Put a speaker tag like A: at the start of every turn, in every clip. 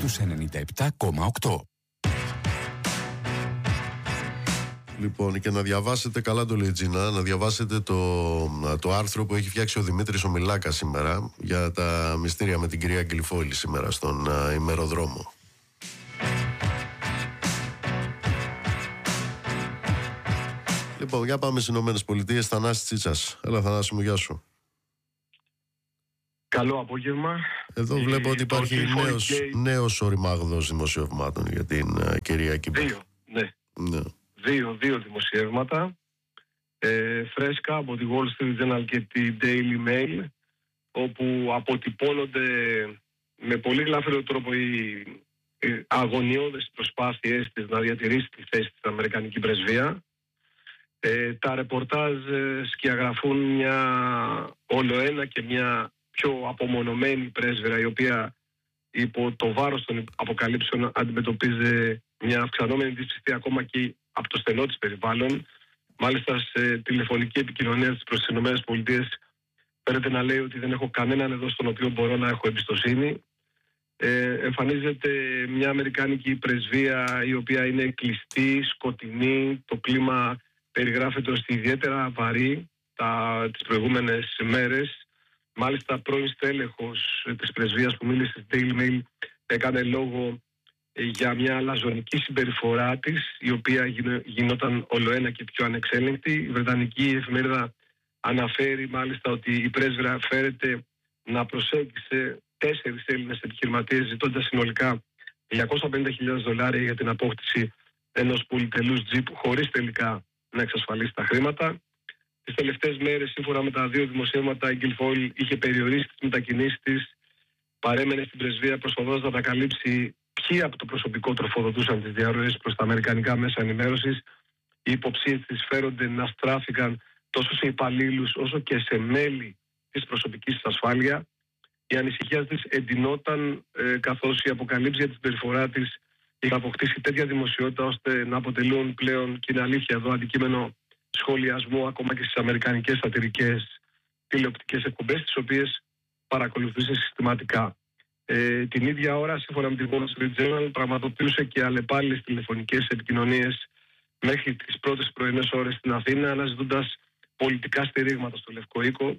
A: στους 97,8.
B: Λοιπόν, και να διαβάσετε, καλά το λέει Τζίνα, να διαβάσετε το άρθρο που έχει φτιάξει ο Δημήτρης ο Μιλάκας σήμερα για τα μυστήρια με την κυρία Γκυλφόιλη σήμερα στον ημεροδρόμο. Λοιπόν, για πάμε στις Ηνωμένες Πολιτείες. Θανάση Τσίτσας. Έλα Θανάση μου, γεια σου.
C: Καλό απόγευμα.
B: Εδώ βλέπω ότι υπάρχει νέος οριμάγδος δημοσιευμάτων για την κυρία Κιμπή.
C: Δύο δημοσιεύματα φρέσκα από τη Wall Street Journal και τη Daily Mail, όπου αποτυπώνονται με πολύ γλαφυρό τρόπο οι αγωνιώδες προσπάθειες της να διατηρήσει τη θέση στην Αμερικανική πρεσβεία. Τα ρεπορτάζ σκιαγραφούν μια ολοένα και μια πιο απομονωμένη πρέσβυρα, η οποία υπό το βάρος των αποκαλύψεων αντιμετωπίζει μια αυξανόμενη δυσπιστία ακόμα και από το στενό της περιβάλλον. Μάλιστα σε τηλεφωνική επικοινωνία της προς τις ΗΠΑ φαίνεται να λέει ότι δεν έχω κανέναν εδώ στον οποίο μπορώ να έχω εμπιστοσύνη. Εμφανίζεται μια αμερικάνικη πρεσβεία η οποία είναι κλειστή, σκοτεινή, το κλίμα περιγράφεται ως ιδιαίτερα βαρύ τις προηγούμενες μέρες. Μάλιστα πρώην στέλεχος της πρεσβείας που μίλησε στη Daily Mail έκανε λόγο για μια αλαζονική συμπεριφορά της, η οποία γινόταν ολοένα και πιο ανεξέλεγκτη. Η βρετανική εφημερίδα αναφέρει μάλιστα ότι η πρέσβυρα φέρεται να προσέγγισε 4 Έλληνες επιχειρηματίες ζητώντας συνολικά $250,000 για την απόκτηση ενός πολυτελούς τζιπ, χωρίς τελικά να εξασφαλίσει τα χρήματα. Τις τελευταίες μέρες, σύμφωνα με τα δύο δημοσιεύματα, η Γκυλφόιλ είχε περιορίσει τις μετακινήσεις της, παρέμενε στην πρεσβεία προσπαθώντας να ανακαλύψει ποιοι από το προσωπικό τροφοδοτούσαν τις διαρροές προς τα αμερικανικά μέσα ενημέρωσης. Οι υποψίες της φέρονται να στράφηκαν τόσο σε υπαλλήλους όσο και σε μέλη της προσωπικής της ασφάλεια. Η ανησυχία της εντυνόταν καθώς οι αποκαλύψεις για την συμπεριφορά της είχαν αποκτήσει τέτοια δημοσιότητα ώστε να αποτελούν πλέον, και είναι αλήθεια εδώ, αντικείμενο σχολιασμού ακόμα και στις αμερικανικές σατιρικές τηλεοπτικές εκπομπές, τις οποίες παρακολουθούσε συστηματικά. Την ίδια ώρα, σύμφωνα με την Wall Street Journal, πραγματοποιούσε και αλλεπάλληλες τηλεφωνικές επικοινωνίες μέχρι τις πρώτες πρωινές ώρες στην Αθήνα, αναζητώντας πολιτικά στηρίγματα στο Λευκό Οίκο.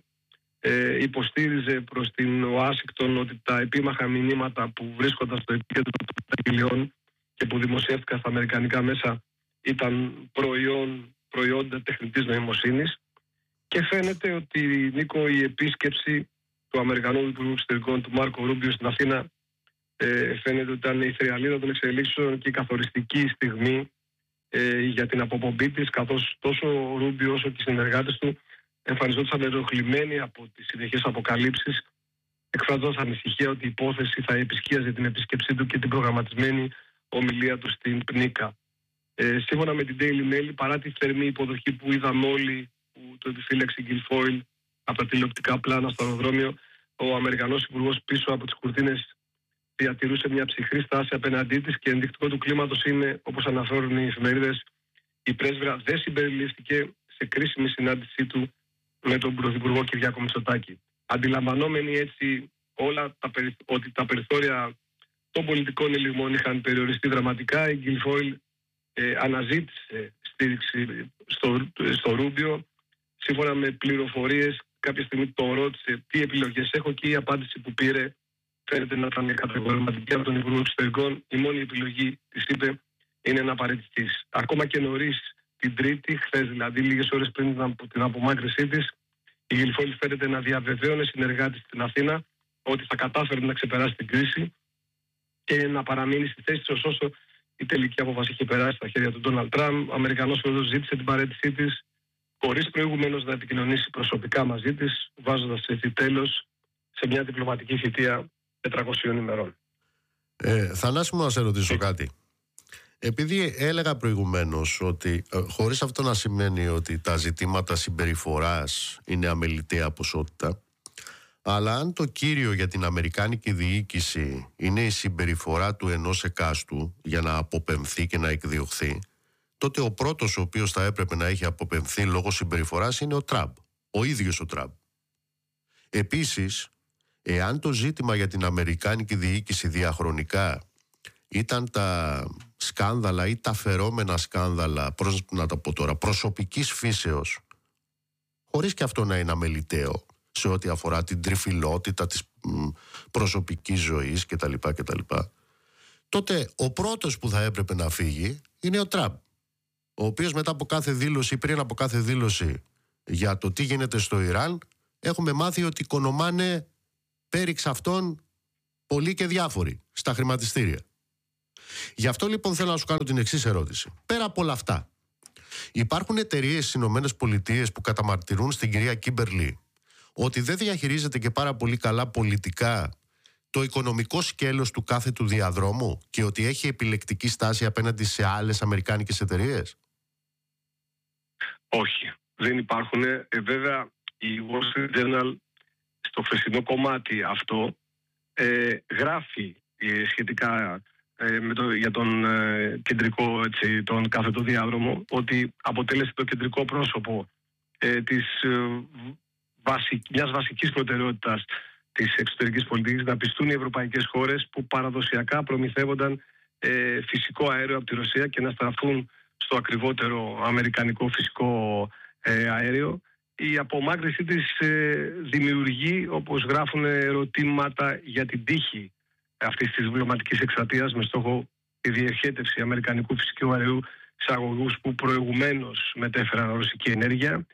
C: Υποστήριζε προς την Ουάσιγκτον ότι τα επίμαχα μηνύματα που βρίσκονταν στο επίκεντρο των καταγγελιών και που δημοσιεύτηκαν στα αμερικανικά μέσα ήταν προϊόντα τεχνητής νοημοσύνης. Και φαίνεται ότι, Νίκο, η επίσκεψη του Αμερικανού Υπουργού Εξωτερικών, του Μάρκο Ρούμπιο, στην Αθήνα φαίνεται ότι ήταν η θριαλίδα των εξελίξεων και η καθοριστική στιγμή για την αποπομπή της, καθώς τόσο ο Ρούμπιο όσο και οι συνεργάτες του εμφανιζόντουσαν ενοχλημένοι από τις συνεχείς αποκαλύψεις, εκφράζοντας ανησυχία ότι η υπόθεση θα επισκίαζε την επίσκεψή του και την προγραμματισμένη ομιλία του στην ΠΝΙΚΑ. Σύμφωνα με την Daily Mail, παρά τη θερμή υποδοχή που είδαμε όλοι που το επιφύλαξε η Γκυλφόιλ από τα τηλεοπτικά πλάνα στο αεροδρόμιο, ο Αμερικανός Υπουργός πίσω από τις κουρτίνες διατηρούσε μια ψυχρή στάση απέναντί της, και ενδεικτικό του κλίματος είναι, όπως αναφέρουν οι εφημερίδες, η πρέσβυρα δεν συμπεριληφθήκε σε κρίσιμη συνάντησή του με τον Πρωθυπουργό Κυριάκο Μητσοτάκη. Αντιλαμβανόμενοι έτσι ότι τα περιθώρια των πολιτικών ελιγμών είχαν περιοριστεί δραματικά, η Γκυλφόιλ αναζήτησε στήριξη στο Ρούμπιο. Σύμφωνα με πληροφορίες, κάποια στιγμή τον ρώτησε τι επιλογές έχω, και η απάντηση που πήρε φαίνεται να ήταν κατηγορηματική από τον Υπουργό Εξωτερικών. Η μόνη επιλογή, της είπε, είναι να παραιτηθείς. Ακόμα και νωρίς την Τρίτη, χθες δηλαδή, λίγες ώρες πριν από την απομάκρυνσή της, η Γκυλφόιλ φαίνεται να διαβεβαίωνε συνεργάτες στην Αθήνα ότι θα κατάφερε να ξεπεράσει την κρίση και να παραμείνει στη θέση της, ωστόσο η τελική απόφαση είχε περάσει στα χέρια του Ντόναλντ Τραμπ. Ο Αμερικανός πρόεδρος ζήτησε την παραίτησή της, χωρίς προηγουμένως να επικοινωνήσει προσωπικά μαζί της, βάζοντας έτσι τέλος σε μια διπλωματική θητεία 400 ημερών.
B: Θανάση μου, να σε ρωτήσω κάτι. Επειδή έλεγα προηγουμένως ότι χωρίς αυτό να σημαίνει ότι τα ζητήματα συμπεριφοράς είναι αμεληταία ποσότητα, αλλά αν το κύριο για την αμερικάνικη διοίκηση είναι η συμπεριφορά του ενός εκάστου για να αποπεμφθεί και να εκδιωχθεί, τότε ο πρώτος ο οποίος θα έπρεπε να έχει αποπεμφθεί λόγω συμπεριφοράς είναι ο Τραμπ, ο ίδιος ο Τραμπ. Επίσης, εάν το ζήτημα για την αμερικάνικη διοίκηση διαχρονικά ήταν τα σκάνδαλα ή τα φερόμενα σκάνδαλα, να τα πω τώρα, προσωπικής φύσεως, χωρίς και αυτό να είναι αμεληταίο σε ό,τι αφορά την τριφυλότητα της προσωπικής ζωής κτλ. Τότε ο πρώτος που θα έπρεπε να φύγει είναι ο Τραμπ, ο οποίος μετά από κάθε δήλωση, πριν από κάθε δήλωση για το τι γίνεται στο Ιράν, έχουμε μάθει ότι οικονομάνε πέριξ αυτών πολλοί και διάφοροι στα χρηματιστήρια. Γι' αυτό λοιπόν θέλω να σου κάνω την εξής ερώτηση. Πέρα από όλα αυτά, υπάρχουν εταιρείες στις ΗΠΑ που καταμαρτυρούν στην κυρία Κίμπερλι ότι δεν διαχειρίζεται και πάρα πολύ καλά πολιτικά το οικονομικό σκέλος του κάθε του διαδρόμου και ότι έχει επιλεκτική στάση απέναντι σε άλλες αμερικάνικες εταιρείες?
C: Όχι, δεν υπάρχουν. Βέβαια, η Wall Street Journal στο χθεσινό κομμάτι αυτό γράφει σχετικά για τον κεντρικό, τον κάθετο διάδρομο, ότι αποτέλεσε το κεντρικό πρόσωπο μιας βασικής προτεραιότητας της εξωτερικής πολιτικής να πιστούν οι ευρωπαϊκές χώρες που παραδοσιακά προμηθεύονταν φυσικό αέριο από τη Ρωσία και να στραφούν στο ακριβότερο αμερικανικό φυσικό αέριο. Η απομάκρυνσή της δημιουργεί, όπως γράφουν, ερωτήματα για την τύχη αυτής της διπλωματικής εκστρατείας με στόχο τη διοχέτευση αμερικανικού φυσικού αερίου σε αγωγούς που προηγουμένως μετέφεραν ρωσική ενέργεια.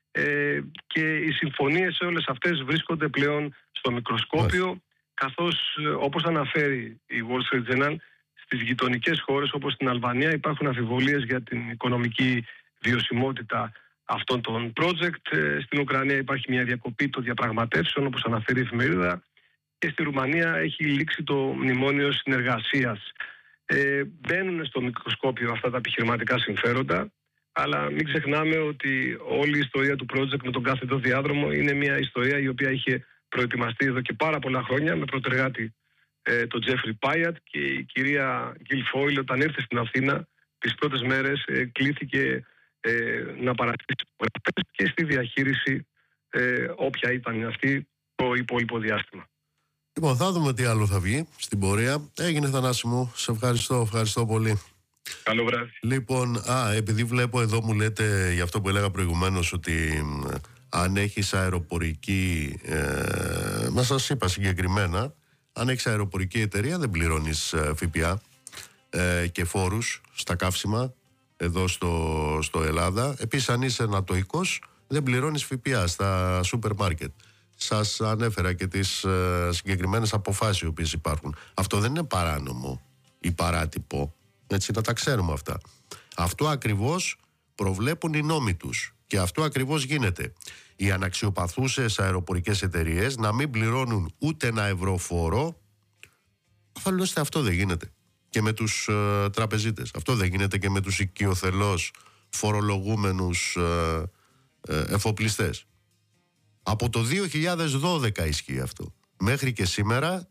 C: Και οι συμφωνίες όλες αυτές βρίσκονται πλέον στο μικροσκόπιο, καθώς όπως αναφέρει η Wall Street Journal, στις γειτονικές χώρες όπως την Αλβανία υπάρχουν αμφιβολίες για την οικονομική βιωσιμότητα αυτών των project. Στην Ουκρανία υπάρχει μια διακοπή των διαπραγματεύσεων, όπως αναφέρει η εφημερίδα, και στη Ρουμανία έχει λήξει το μνημόνιο συνεργασίας. Μπαίνουν στο μικροσκόπιο αυτά τα επιχειρηματικά συμφέροντα, αλλά μην ξεχνάμε ότι όλη η ιστορία του project με τον κάθετο διάδρομο είναι μια ιστορία η οποία είχε προετοιμαστεί εδώ και πάρα πολλά χρόνια με πρωτεργάτη τον Τζέφρι Πάιατ, και η κυρία Γκιλφόιλ όταν ήρθε στην Αθήνα τις πρώτες μέρες κλήθηκε να παραστήσει και στη διαχείριση όποια ήταν αυτή το υπόλοιπο διάστημα.
B: Λοιπόν, θα δούμε τι άλλο θα βγει στην πορεία. Έγινε, Θανάση μου, σε ευχαριστώ πολύ.
C: Καλό βράδυ.
B: Λοιπόν, επειδή βλέπω εδώ μου λέτε για αυτό που έλεγα προηγουμένως, ότι αν έχεις αεροπορική, να σας είπα συγκεκριμένα, αν έχεις αεροπορική εταιρεία δεν πληρώνεις ΦΠΑ και φόρους στα καύσιμα εδώ στο Ελλάδα. Επίσης, αν είσαι ανατοϊκός δεν πληρώνεις ΦΠΑ στα σούπερ μάρκετ. Σας ανέφερα και τις συγκεκριμένες αποφάσεις οι οποίες υπάρχουν. Αυτό δεν είναι παράνομο ή παράτυπο, έτσι, να τα ξέρουμε αυτά. Αυτό ακριβώς προβλέπουν οι νόμοι τους και αυτό ακριβώς γίνεται. Οι αναξιοπαθούσες αεροπορικές εταιρείες να μην πληρώνουν ούτε ένα ευρώ φόρο. Αφαλώς αυτό δεν γίνεται και με τους τραπεζίτες. Αυτό δεν γίνεται και με τους οικειοθελώς φορολογούμενους εφοπλιστές. Από το 2012 ισχύει αυτό. Μέχρι και σήμερα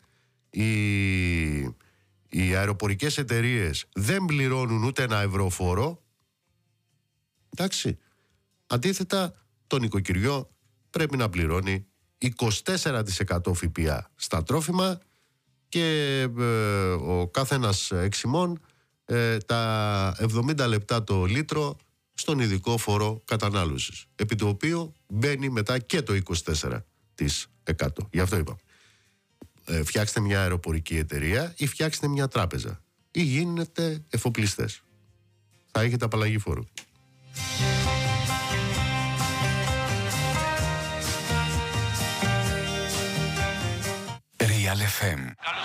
B: οι αεροπορικές εταιρείες δεν πληρώνουν ούτε ένα ευρώ φόρο. Εντάξει. Αντίθετα, το νοικοκυριό πρέπει να πληρώνει 24% ΦΠΑ στα τρόφιμα και ο καθένας εξημών τα 70 λεπτά το λίτρο στον ειδικό φόρο κατανάλωσης, επί το οποίο μπαίνει μετά και το 24%. Γι' αυτό είπα. Φτιάξτε μια αεροπορική εταιρεία ή φτιάξτε μια τράπεζα ή γίνετε εφοπλιστές. Θα έχετε απαλλαγή φόρου.
A: Real FM.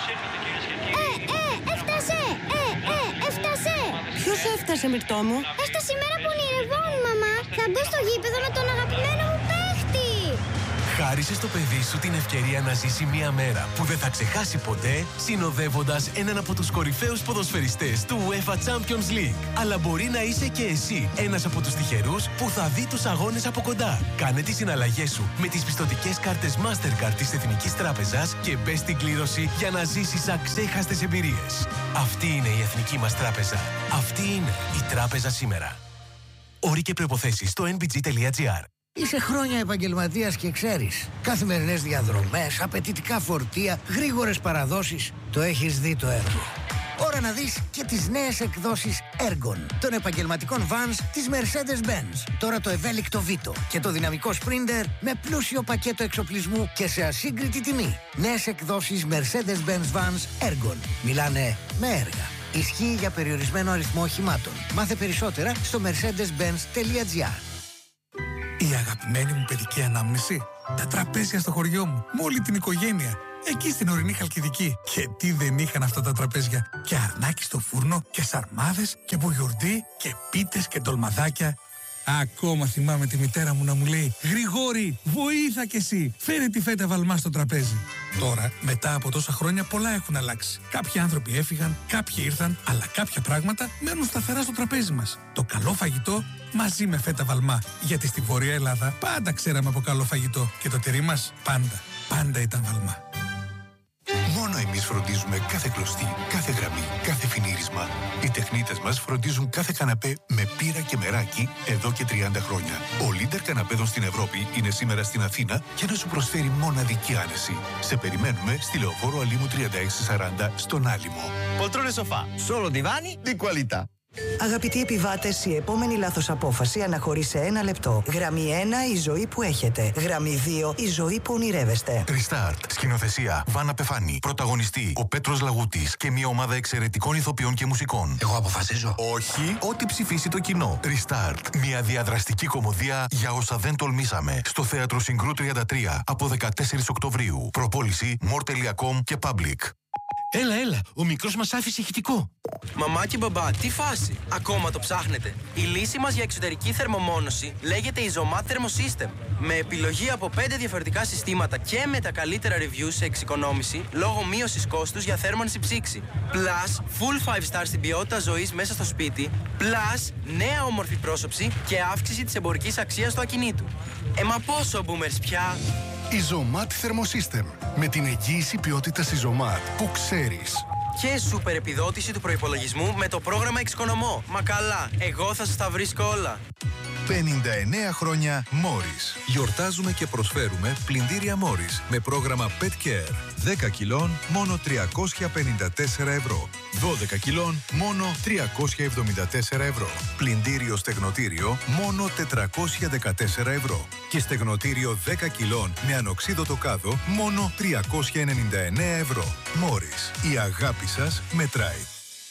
D: Έφτασε!
E: Ποιος έφτασε, Μυρτώ μου?
D: Έφτασε η μέρα που ονειρευόμουν, μαμά. Θα μπω στο γήπεδο με τον αγαπημένο μου παίχτη.
F: Χάρισε στο παιδί σου την ευκαιρία να ζήσει μια μέρα που δεν θα ξεχάσει ποτέ, συνοδεύοντας έναν από τους κορυφαίους ποδοσφαιριστές του UEFA Champions League. Αλλά μπορεί να είσαι και εσύ ένας από τους τυχερούς που θα δει τους αγώνες από κοντά. Κάνε τις συναλλαγές σου με τις πιστωτικές κάρτες Mastercard της Εθνικής Τράπεζας και μπες στην κλήρωση για να ζήσεις αξέχαστες εμπειρίες. Αυτή είναι η Εθνική μας Τράπεζα. Αυτή είναι η Τράπεζα σήμερα. Όροι και προϋποθέσεις στο nbg.gr.
G: Είσαι χρόνια επαγγελματίας και ξέρεις. Καθημερινές διαδρομές, απαιτητικά φορτία, γρήγορες παραδόσεις. Το έχεις δει το έργο. Ώρα να δεις και τις νέες εκδόσεις Ergon των επαγγελματικών vans της Mercedes-Benz. Τώρα το ευέλικτο Vito και το δυναμικό Sprinter με πλούσιο πακέτο εξοπλισμού και σε ασύγκριτη τιμή. Νέες εκδόσεις Mercedes-Benz Vans Ergon. Μιλάνε με έργα. Ισχύει για περιορισμένο αριθμό οχημάτων. Μάθε περισσότερα στο mercedes-benz.gr.
H: Η αγαπημένη μου παιδική ανάμνηση. Τα τραπέζια στο χωριό μου, με όλη την οικογένεια. Εκεί στην ορεινή Χαλκιδική. Και τι δεν είχαν αυτά τα τραπέζια. Και αρνάκι στο φούρνο και σαρμάδες και μπουγιουρντί και πίτες και ντολμαδάκια. Ακόμα θυμάμαι τη μητέρα μου να μου λέει «Γρηγόρη, βοήθα κι εσύ, φέρε τη φέτα βαλμά στο τραπέζι». Τώρα, μετά από τόσα χρόνια, πολλά έχουν αλλάξει. Κάποιοι άνθρωποι έφυγαν, κάποιοι ήρθαν, αλλά κάποια πράγματα μένουν σταθερά στο τραπέζι μας. Το καλό φαγητό μαζί με φέτα βαλμά. Γιατί στη Βόρεια Ελλάδα πάντα ξέραμε από καλό φαγητό. Και το τυρί μας πάντα ήταν βαλμά.
A: Μόνο εμείς φροντίζουμε κάθε κλωστή, κάθε γραμμή, κάθε φινίρισμα. Οι τεχνίτες μας φροντίζουν κάθε καναπέ με πύρα και μεράκι εδώ και 30 χρόνια. Ο leader καναπέδων στην Ευρώπη είναι σήμερα στην Αθήνα για να σου προσφέρει μοναδική άνεση. Σε περιμένουμε στη Λεωφόρο Αλήμου 3640 στον Άλυμο.
I: Poltrone sofà, solo divani di qualità.
J: Αγαπητοί επιβάτες, η επόμενη λάθος απόφαση αναχωρεί σε 1 λεπτό. Γραμμή 1, η ζωή που έχετε. Γραμμή 2, η ζωή που ονειρεύεστε.
A: Restart. Σκηνοθεσία Βάνα Πεφάνη. Πρωταγωνιστή ο Πέτρος Λαγούτης και μια ομάδα εξαιρετικών ηθοποιών και μουσικών.
I: Εγώ αποφασίζω.
A: Όχι, ό,τι ψηφίσει το κοινό. Restart. Μια διαδραστική κωμωδία για όσα δεν τολμήσαμε. Στο Θέατρο Συγκρού 33 από 14 Οκτωβρίου. Προπόληση more.com και Public.
F: Έλα, ο μικρός μας άφησε ηχητικό.
K: Μαμά και μπαμπά, τι φάση, ακόμα το ψάχνετε? Η λύση μας για εξωτερική θερμομόνωση λέγεται Isomat Thermosystem. Με επιλογή από 5 διαφορετικά συστήματα και με τα καλύτερα reviews σε εξοικονόμηση λόγω μείωσης κόστους για θέρμανση ψήξη. Plus, full 5 star στην ποιότητα ζωής μέσα στο σπίτι. Plus, νέα όμορφη πρόσωψη και αύξηση της εμπορικής αξίας του ακινήτου. Μα πόσο boomers πια?
L: Isomat Thermosystem. Με την εγγύηση ποιότητας Isomat που ξέρεις.
K: Και σούπερ επιδότηση του προϋπολογισμού με το πρόγραμμα Εξοικονομώ. Μα καλά, εγώ θα σας τα βρίσκω όλα.
M: 59 χρόνια Morris. Γιορτάζουμε και προσφέρουμε πλυντήρια Morris με πρόγραμμα Pet Care. 10 κιλών μόνο 354 ευρώ. 12 κιλών μόνο 374 ευρώ. Πλυντήριο στεγνοτήριο μόνο 414 ευρώ. Και στεγνοτήριο 10 κιλών με ανοξίδωτο κάδο μόνο 399 ευρώ. Morris. Η αγάπη σας μετράει.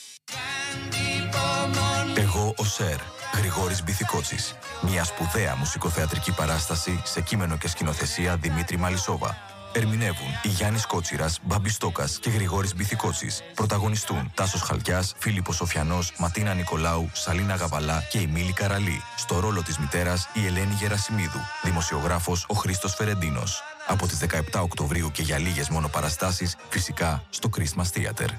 A: Εγώ ο Σερ, Γρηγόρης Μπιθικότσης. Μια σπουδαία μουσικοθεατρική παράσταση σε κείμενο και σκηνοθεσία Δημήτρη Μαλισσόβα. Ερμηνεύουν η Γιάννης Κότσιρας, Μπάμπης Στόκας και Γρηγόρης Μπιθικότσης. Πρωταγωνιστούν Τάσος Χαλκιάς, Φίλιππος Σοφιανός, Ματίνα Νικολάου, Σαλίνα Γαβαλά και η Μίλη Καραλή. Στο ρόλο της μητέρας η Ελένη Γερασιμίδου. Δημοσιογράφος ο Χρήστος Φερεντίνος. Από τις 17 Οκτωβρίου και για λίγες μόνο παραστάσεις, φυσικά στο Christmas Theater.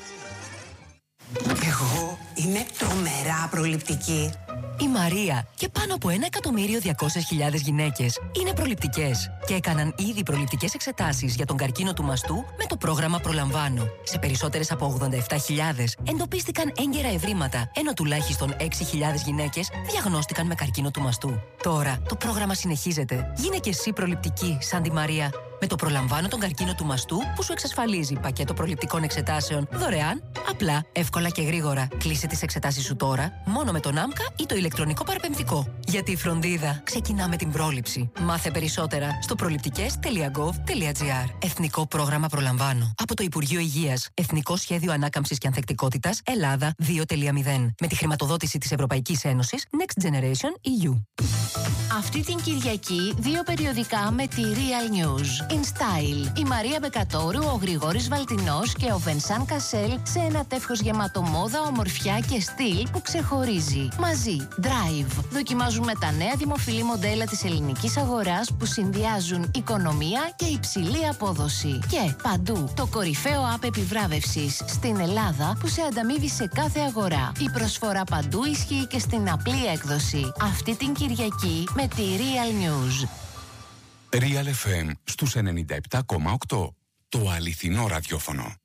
E: Εγώ είμαι τρομερά προληπτική.
N: Η Μαρία και πάνω από 1.200.000 γυναίκες είναι προληπτικές και έκαναν ήδη προληπτικές εξετάσεις για τον καρκίνο του μαστού με το πρόγραμμα Προλαμβάνω. Σε περισσότερες από 87.000 εντοπίστηκαν έγκαιρα ευρήματα, ενώ τουλάχιστον 6.000 γυναίκες διαγνώστηκαν με καρκίνο του μαστού. Τώρα το πρόγραμμα συνεχίζεται. Γίνε και εσύ προληπτική σαν τη Μαρία. Με το Προλαμβάνω τον καρκίνο του μαστού που σου εξασφαλίζει πακέτο προληπτικών εξετάσεων δωρεάν, απλά, εύκολα και γρήγορα. Κλείσε τις εξετάσεις σου τώρα, μόνο με τον ΆΜΚΑ ή το ηλεκτρονικό παραπεμφτικό. Γιατί η φροντίδα ξεκινά με την πρόληψη. Μάθε περισσότερα στο προληπτικές.gov.gr. Εθνικό πρόγραμμα Προλαμβάνω. Από το Υπουργείο Υγείας. Εθνικό Σχέδιο Ανάκαμψης και Ανθεκτικότητας Ελλάδα 2.0. Με τη χρηματοδότηση της Ευρωπαϊκής Ένωσης Next Generation EU.
O: Αυτή την Κυριακή 2 περιοδικά με τη Real News. In Style. Η Μαρία Μπεκατόρου, ο Γρηγόρης Βαλτινός και ο Βενσάν Κασέλ σε ένα τεύχος γεμάτο μόδα, ομορφιά και στυλ που ξεχωρίζει. Μαζί, Drive. Δοκιμάζουμε τα νέα δημοφιλή μοντέλα της ελληνικής αγοράς που συνδυάζουν οικονομία και υψηλή απόδοση. Και παντού, το κορυφαίο app επιβράβευσης στην Ελλάδα που σε ανταμείβει σε κάθε αγορά. Η προσφορά παντού ισχύει και στην απλή έκδοση. Αυτή την Κυριακή με τη Real News.
A: Real FM στους 97,8. Το αληθινό ραδιόφωνο.